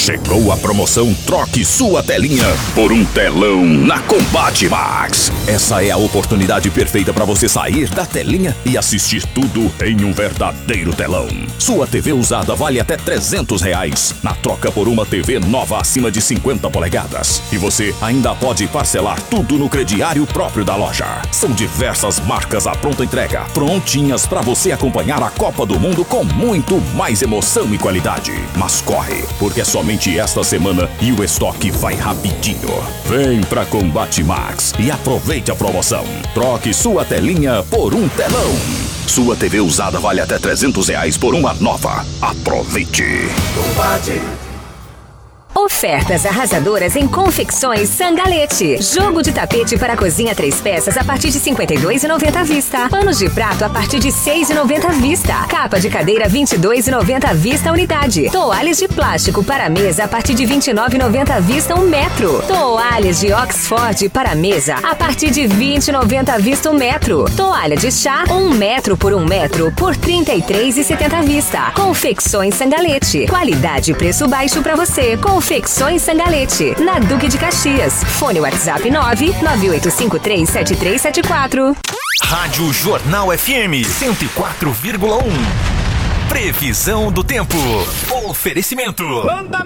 Chegou a promoção Troque sua telinha por um telão na Combate Max. Essa é a oportunidade perfeita para você sair da telinha e assistir tudo em um verdadeiro telão. Sua TV usada vale até R$300 na troca por uma TV nova acima de 50 polegadas. E você ainda pode parcelar tudo no crediário próprio da loja. São diversas marcas à pronta entrega, prontinhas para você acompanhar a Copa do Mundo com muito mais emoção e qualidade. Mas corre, porque é somente esta semana e o estoque vai rapidinho. Vem pra Combate Max e aproveite a promoção. Troque sua telinha por um telão. Sua TV usada vale até R$300 por uma nova. Aproveite. Combate. Ofertas arrasadoras em Confecções Sangalete. Jogo de tapete para cozinha 3 peças a partir de R$ 52,90 à vista. Panos de prato a partir de R$ 6,90 à vista. Capa de cadeira R$ 22,90 à vista a unidade. Toalhas de plástico para mesa a partir de R$ 29,90 à vista 1 metro. Toalhas de Oxford para mesa a partir de R$ 20,90 à vista 1 metro. Toalha de chá 1 metro por 1 metro por R$ 33,70 à vista. Confecções Sangalete. Qualidade e preço baixo para você. Confecções Sangalete, na Duque de Caxias. Fone WhatsApp 998537374. Rádio Jornal FM 104,1. Previsão do tempo. Oferecimento.